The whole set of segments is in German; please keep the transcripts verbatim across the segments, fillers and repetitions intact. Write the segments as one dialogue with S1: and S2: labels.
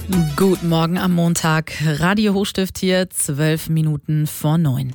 S1: Guten Morgen am Montag. Radio Hochstift hier, zwölf Minuten vor neun.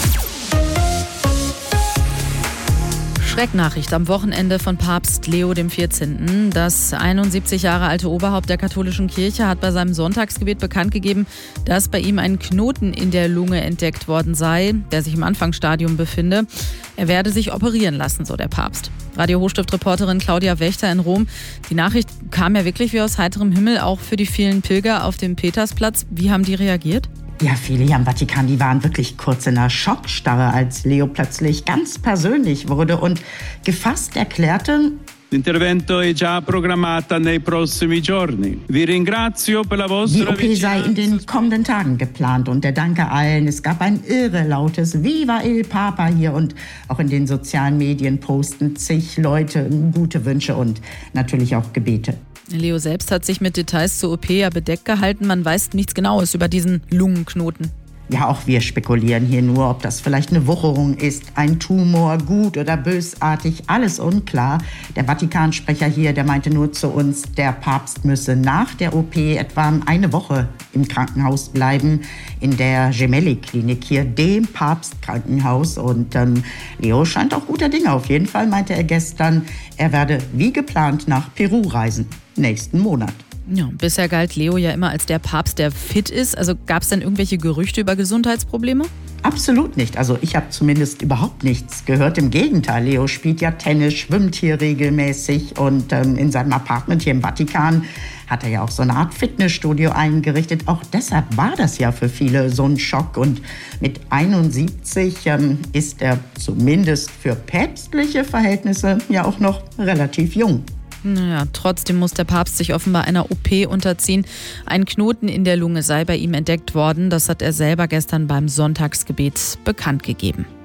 S1: Schrecknachricht am Wochenende von Papst Leo der vierzehnten. Das einundsiebzig Jahre alte Oberhaupt der katholischen Kirche hat bei seinem Sonntagsgebet bekannt gegeben, dass bei ihm ein Knoten in der Lunge entdeckt worden sei, der sich im Anfangsstadium befinde. Er werde sich operieren lassen, so der Papst. Radio Hochstift-Reporterin Claudia Wächter in Rom. Die Nachricht kam ja wirklich wie aus heiterem Himmel, auch für die vielen Pilger auf dem Petersplatz. Wie haben die reagiert?
S2: Ja, viele hier am Vatikan, die waren wirklich kurz in einer Schockstarre, als Leo plötzlich ganz persönlich wurde und gefasst erklärte:
S3: L'intervento è già programmata nei prossimi giorni. Vi ringrazio per la vostra
S2: Die O P sei in den kommenden Tagen geplant und er danke allen. Es gab ein irre lautes Viva il Papa hier und auch in den sozialen Medien posten zig Leute gute Wünsche und natürlich auch Gebete.
S1: Leo selbst hat sich mit Details zur O P ja bedeckt gehalten. Man weiß nichts Genaues über diesen Lungenknoten.
S2: Ja, auch wir spekulieren hier nur, ob das vielleicht eine Wucherung ist, ein Tumor, gut oder bösartig, alles unklar. Der Vatikansprecher hier, der meinte nur zu uns, der Papst müsse nach der O P etwa eine Woche im Krankenhaus bleiben, in der Gemelli-Klinik hier, dem Papstkrankenhaus. Und ähm, Leo scheint auch guter Dinge. Auf jeden Fall meinte er gestern, er werde wie geplant nach Peru reisen, nächsten Monat.
S1: Ja, bisher galt Leo ja immer als der Papst, der fit ist. Also gab es denn irgendwelche Gerüchte über Gesundheitsprobleme?
S2: Absolut nicht. Also ich habe zumindest überhaupt nichts gehört. Im Gegenteil, Leo spielt ja Tennis, schwimmt hier regelmäßig und ähm, in seinem Apartment hier im Vatikan hat er ja auch so eine Art Fitnessstudio eingerichtet. Auch deshalb war das ja für viele so ein Schock. Und mit einundsiebzig ähm, ist er zumindest für päpstliche Verhältnisse ja auch noch relativ jung.
S1: Naja, trotzdem muss der Papst sich offenbar einer O P unterziehen. Ein Knoten in der Lunge sei bei ihm entdeckt worden. Das hat er selber gestern beim Sonntagsgebet bekannt gegeben.